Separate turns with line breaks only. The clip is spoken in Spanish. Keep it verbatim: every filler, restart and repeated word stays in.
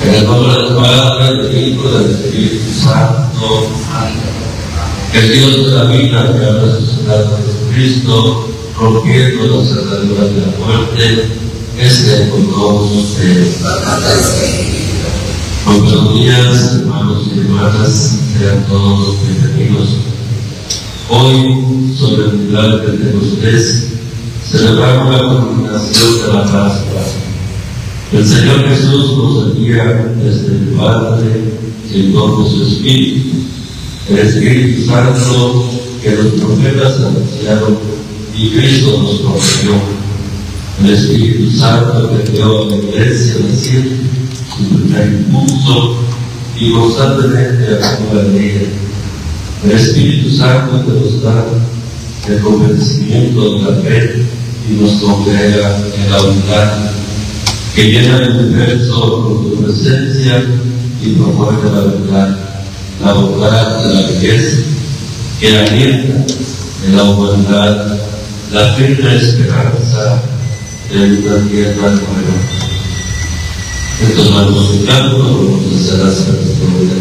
En el nombre del Padre, del Hijo y del Espíritu Santo. Amén. El Dios de la vida que ha resucitado a Jesucristo, rompiendo las ataduras de la muerte, esté con todos ustedes. Muy buenos días, hermanos y hermanas, sean todos bienvenidos. Hoy, sobre el milagro de Pentecostés, celebramos la culminación de la Pascua. El Señor Jesús nos envía desde el Padre el don de su Espíritu, el Espíritu Santo que los profetas anunciaron y Cristo nos prometió. El Espíritu Santo que dio a la Iglesia naciente su primer impulso y constantemente actúa en ella. El Espíritu Santo que nos da el convencimiento de la fe y nos congrega en la unidad, que llena el universo con su presencia y promueve la verdad, la bondad de la belleza, que alienta en la humanidad la firme esperanza de una tierra nueva. Entonces, vamos a canto, vamos a hacer la celebración de